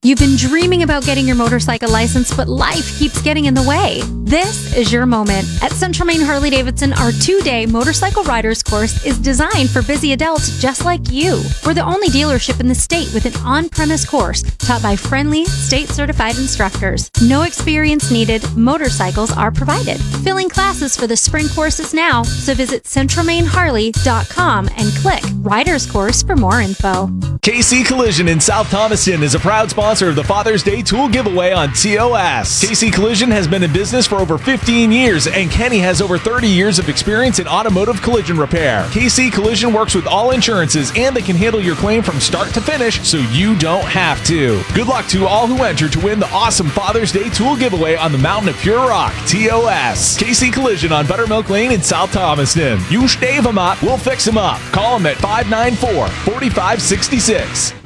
You've been dreaming about getting your motorcycle license, but life keeps getting in the way. This is your moment. At Central Maine Harley-Davidson, our 2-day motorcycle riders course is designed for busy adults just like you. We're the only dealership in the state with an on-premise course taught by friendly, state-certified instructors. No experience needed. Motorcycles are provided. Filling classes for the spring courses now, so visit centralmaineharley.com and click Riders Course for more info. KC Collision in South Thomaston is a proud sponsor of the Father's Day Tool Giveaway on TOS. KC Collision has been in business for over 15 years, and Kenny has over 30 years of experience in automotive collision repair. KC Collision works with all insurances, and they can handle your claim from start to finish, so you don't have to. Good luck to all who enter to win the awesome Father's Day Tool Giveaway on the Mountain of Pure Rock, TOS. KC Collision on Buttermilk Lane in South Thomaston. You stave them up, we'll fix them up. Call them at 594-4566.